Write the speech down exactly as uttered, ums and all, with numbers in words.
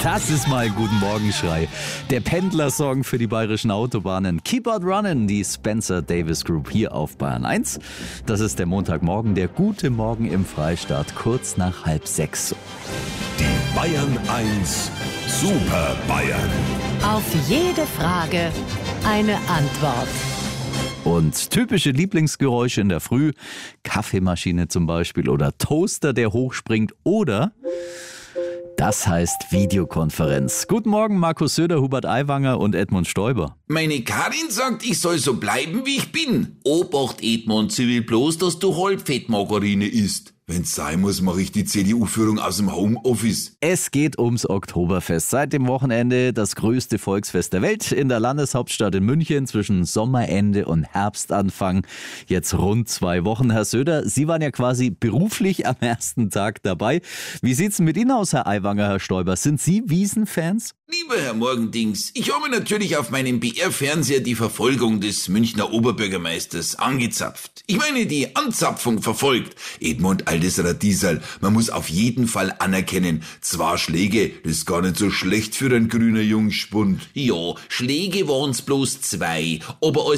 Das ist mal ein guten Morgenschrei. Der Pendlersong für die bayerischen Autobahnen. Keep on running, die Spencer Davis Group hier auf Bayern eins. Das ist der Montagmorgen, der gute Morgen im Freistaat, kurz nach halb sechs. Die Bayern eins Super Bayern. Auf jede Frage eine Antwort. Und typische Lieblingsgeräusche in der Früh, Kaffeemaschine zum Beispiel oder Toaster, der hochspringt oder... Das heißt Videokonferenz. Guten Morgen, Markus Söder, Hubert Aiwanger und Edmund Stoiber. Meine Karin sagt, ich soll so bleiben, wie ich bin. Obacht, Edmund, sie will bloß, dass du Halbfettmargarine isst. Wenn's sein muss, mache ich die C D U-Führung aus dem Homeoffice. Es geht ums Oktoberfest. Seit dem Wochenende das größte Volksfest der Welt in der Landeshauptstadt in München zwischen Sommerende und Herbstanfang. Jetzt rund zwei Wochen. Herr Söder, Sie waren ja quasi beruflich am ersten Tag dabei. Wie sieht's denn mit Ihnen aus, Herr Aiwanger, Herr Stoiber? Sind Sie Wiesenfans? Lieber Herr Morgendings, ich habe natürlich auf meinem B R-Fernseher die Verfolgung des Münchner Oberbürgermeisters angezapft. Ich meine, die Anzapfung verfolgt. Edmund, altes Radiesal, man muss auf jeden Fall anerkennen, zwei Schläge, das ist gar nicht so schlecht für ein grüner Jungspund. Ja, Schläge waren's bloß zwei, aber als